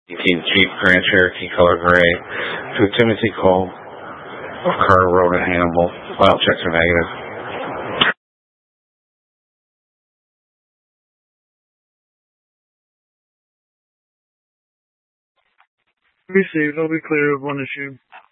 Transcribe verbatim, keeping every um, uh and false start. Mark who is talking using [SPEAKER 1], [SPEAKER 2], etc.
[SPEAKER 1] eighteen Jeep Grand Cherokee color gray to Timothy Cole of Carter Road in Hannibal. File checks are negative.
[SPEAKER 2] Received. I'll be clear of one issue.